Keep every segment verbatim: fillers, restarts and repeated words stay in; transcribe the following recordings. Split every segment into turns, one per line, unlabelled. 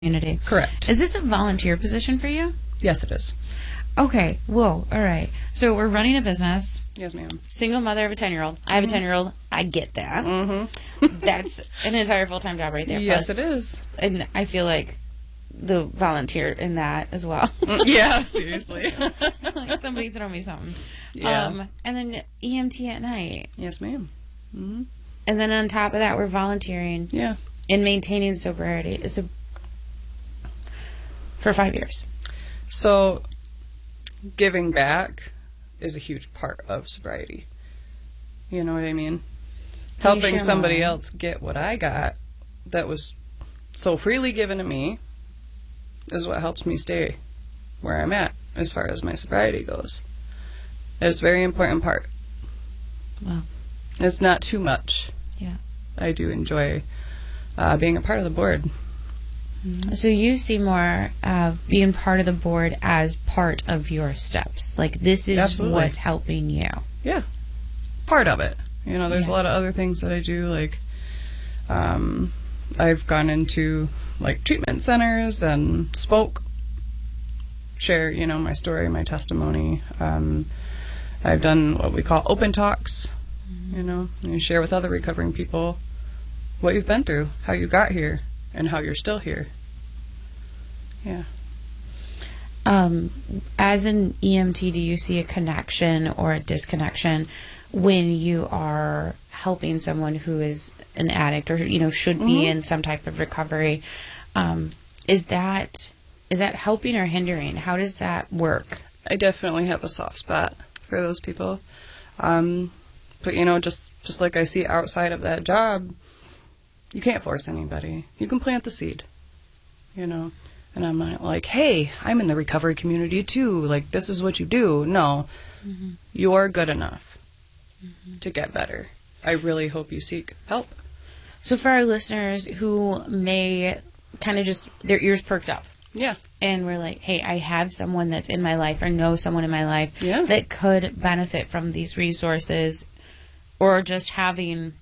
community.
Correct.
Is this a volunteer position for you?
Yes, it is.
Okay. Whoa. All right. So we're running a business.
Yes, ma'am.
Single mother of a ten-year-old. I have a ten-year-old. I get that.
Mm-hmm.
That's an entire full-time job right there.
Yes,
Plus,
it is.
And I feel like the volunteer in that as well.
Yeah, seriously.
Like somebody throw me something.
Yeah.
Um, and then E M T at night.
Yes, ma'am. Mm-hmm.
And then on top of that, we're volunteering.
Yeah.
And maintaining sobriety. It's a, for five years.
So, giving back is a huge part of sobriety. You know what I mean?
Can you
Helping
share
somebody
more?
else get what I got that was so freely given to me is what helps me stay where I'm at as far as my sobriety goes. It's a very important part.
Wow.
It's not too much.
Yeah.
I do enjoy uh, being a part of the board.
So you see more uh, being part of the board as part of your steps. Like, this is
Absolutely.
what's helping you.
Yeah. Part of it. You know, there's
Yeah.
a lot of other things that I do. Like, um, I've gone into, like, treatment centers and spoke, share, you know, my story, my testimony. Um, I've done what we call open talks, you know, and you share with other recovering people what you've been through, how you got here, and how you're still here. Yeah.
Um, as an E M T, do you see a connection or a disconnection when you are helping someone who is an addict or, you know, should be
Mhm.
in some type of recovery? Um, is that is that helping or hindering? How does that work?
I definitely have a soft spot for those people. Um, but, you know, just, just like I see outside of that job, you can't force anybody. You can plant the seed, you know. And I'm not like, hey, I'm in the recovery community too. Like, this is what you do. No,
Mm-hmm.
you're good enough to get better. I really hope you seek help.
So for our listeners who may kind of just, their ears perked up,
Yeah.
and we're like, hey, I have someone that's in my life or know someone in my life
Yeah.
that could benefit from these resources, or just having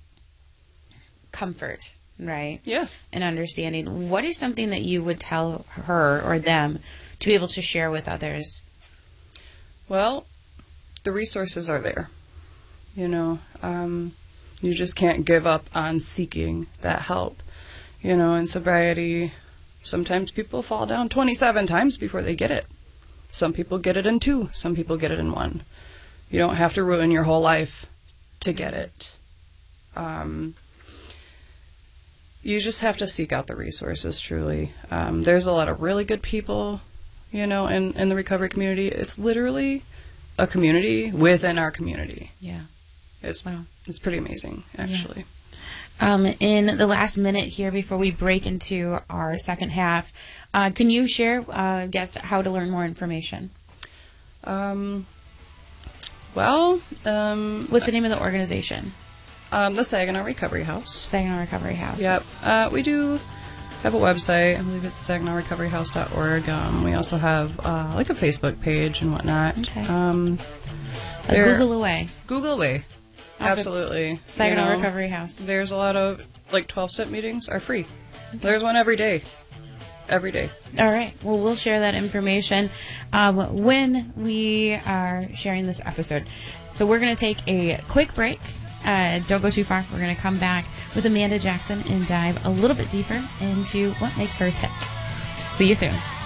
comfort, right?
Yeah.
And understanding. What is something that you would tell her or them to be able to share with others?
Well, the resources are there. You know, um, you just can't give up on seeking that help. You know, in sobriety, sometimes people fall down twenty-seven times before they get it. Some people get it in two. Some people get it in one. You don't have to ruin your whole life to get it. Um, you just have to seek out the resources, truly. Um, there's a lot of really good people, you know, in, in the recovery community. It's literally a community within our community.
Yeah.
It's
Wow.
it's pretty amazing, actually.
Um, in the last minute here before we break into our second half, uh, can you share, uh, guess, how to learn more information?
Um, well, um,
What's the name of the organization?
um, the Saginaw Recovery House.
Saginaw Recovery House.
Yep. Uh, we do have a website. I believe it's saginaw recovery house dot org. Um, we also have uh, like a Facebook page and whatnot.
Okay.
Um,
A
there-
Google away.
Google away.
Also,
Absolutely.
Saginaw
You know,
Recovery House.
There's a lot of, like, twelve-step meetings are free. There's one every day. Every day.
All right. Well, we'll share that information um, when we are sharing this episode. So we're going to take a quick break. Uh, don't go too far. We're going to come back with Amanda Jackson and dive a little bit deeper into what makes her tick. See you soon.